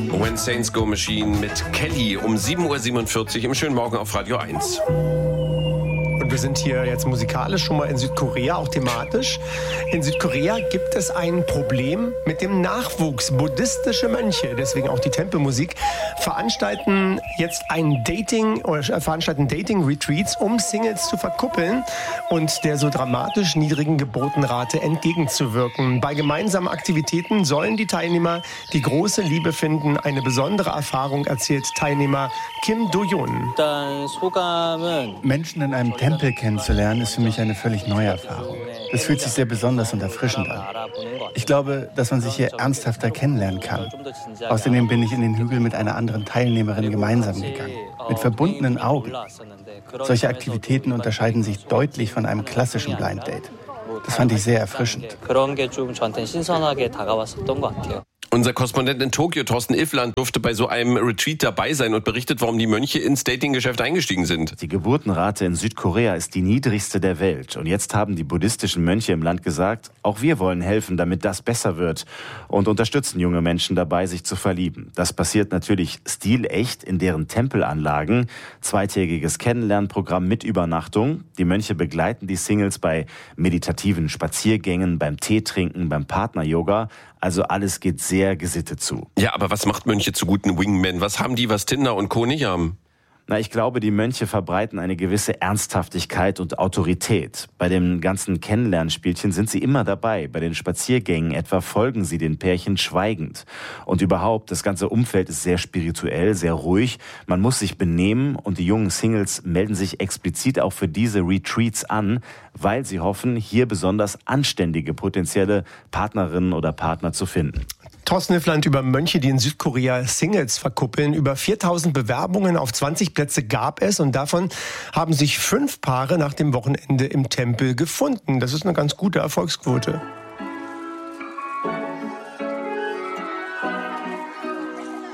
When Saints Go Machine mit Kelly um 7.47 Uhr im schönen Morgen auf Radio 1. Und wir sind hier jetzt musikalisch schon mal in Südkorea, auch thematisch. In Südkorea gibt es ein Problem mit dem Nachwuchs. Buddhistische Mönche, deswegen auch die Tempelmusik, veranstalten jetzt veranstalten Dating-Retreats, um Singles zu verkuppeln und der so dramatisch niedrigen Geburtenrate entgegenzuwirken. Bei gemeinsamen Aktivitäten sollen die Teilnehmer die große Liebe finden. Eine besondere Erfahrung erzählt Teilnehmer Kim Do-yeon. Menschen in einem Tempel kennenzulernen, ist für mich eine völlig neue Erfahrung. Das fühlt sich sehr besonders und erfrischend an. Ich glaube, dass man sich hier ernsthafter kennenlernen kann. Außerdem bin ich in den Hügel mit einer anderen Teilnehmerin gemeinsam gegangen. Mit verbundenen Augen. Solche Aktivitäten unterscheiden sich deutlich von einem klassischen Blind Date. Das fand ich sehr erfrischend. Unser Korrespondent in Tokio, Thorsten Iffland, durfte bei so einem Retreat dabei sein und berichtet, warum die Mönche ins Datinggeschäft eingestiegen sind. Die Geburtenrate in Südkorea ist die niedrigste der Welt. Und jetzt haben die buddhistischen Mönche im Land gesagt, auch wir wollen helfen, damit das besser wird. Und unterstützen junge Menschen dabei, sich zu verlieben. Das passiert natürlich stilecht in deren Tempelanlagen. Zweitägiges Kennenlernprogramm mit Übernachtung. Die Mönche begleiten die Singles bei meditativen Spaziergängen, beim Teetrinken, beim Partner-Yoga. Also alles geht sehr gesittet zu. Ja, aber was macht Mönche zu guten Wingmen? Was haben die, was Tinder und Co. nicht haben? Na, ich glaube, die Mönche verbreiten eine gewisse Ernsthaftigkeit und Autorität. Bei den ganzen Kennenlernspielchen sind sie immer dabei. Bei den Spaziergängen etwa folgen sie den Pärchen schweigend. Und überhaupt, das ganze Umfeld ist sehr spirituell, sehr ruhig. Man muss sich benehmen und die jungen Singles melden sich explizit auch für diese Retreats an, weil sie hoffen, hier besonders anständige potenzielle Partnerinnen oder Partner zu finden. Thorsten Iffland über Mönche, die in Südkorea Singles verkuppeln. Über 4000 Bewerbungen auf 20 Plätze gab es und davon haben sich 5 Paare nach dem Wochenende im Tempel gefunden. Das ist eine ganz gute Erfolgsquote.